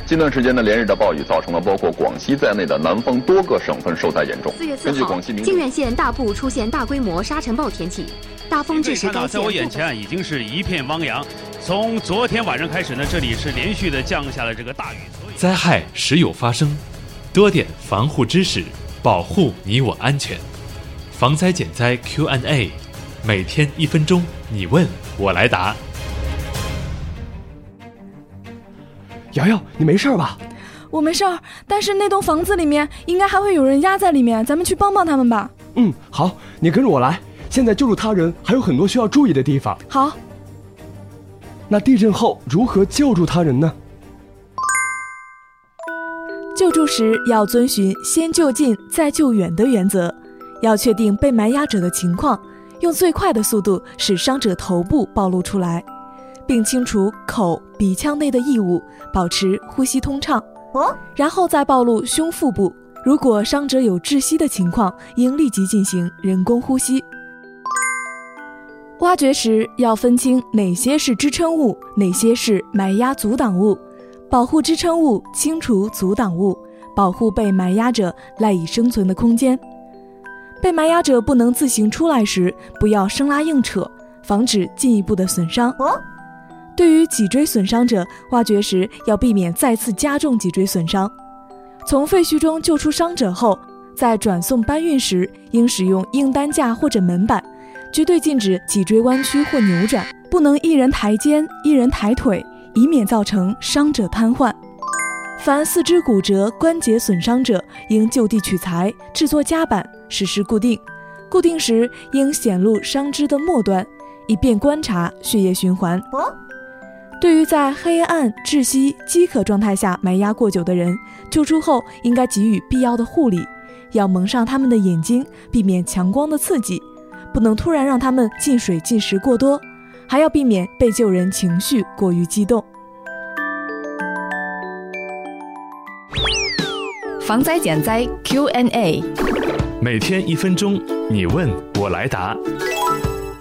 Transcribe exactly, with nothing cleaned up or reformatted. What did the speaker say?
近段时间呢，连日的暴雨造成了包括广西在内的南方多个省份受灾严重。 四月四号，靖远县大部出现大规模沙尘暴天气，大风致使该县。 在我眼前啊，已经是一片汪洋。从昨天晚上开始呢，这里是连续的降下了这个大雨。 灾害时有发生，多点防护知识，保护你我安全。防灾减灾 Q and A， 每天一分钟，你问我来答。 瑶瑶，你没事吧？ 我没事儿，但是那栋房子里面应该还会有人压在里面，咱们去帮帮他们吧。 嗯，好，你跟着我来。现在救助他人还有很多需要注意的地方。 好。 那地震后如何救助他人呢？ 救助时要遵循先救近再救远的原则，要确定被埋压者的情况，用最快的速度使伤者头部暴露出来，并清除口、鼻腔内的异物，保持呼吸通畅。哦，然后再暴露胸腹部。如果伤者有窒息的情况，应立即进行人工呼吸。挖掘时要分清哪些是支撑物，哪些是埋压阻挡物，保护支撑物，清除阻挡物，保护被埋压者赖以生存的空间。被埋压者不能自行出来时，不要生拉硬扯，防止进一步的损伤。哦，对于脊椎损伤者，挖掘时要避免再次加重脊椎损伤。从废墟中救出伤者后，在转送搬运时，应使用硬担架或者门板，绝对禁止脊椎弯曲或扭转，不能一人抬肩，一人抬腿，以免造成伤者瘫痪。凡四肢骨折、关节损伤者，应就地取材，制作夹板，实施固定。固定时应显露伤肢的末端，以便观察血液循环。哦，对于在黑暗、窒息、饥渴状态下埋压过久的人，救出后应该给予必要的护理，要蒙上他们的眼睛，避免强光的刺激，不能突然让他们进水进食过多，还要避免被救人情绪过于激动。 防灾减灾 Q and A， 每天一分钟，你问我来答。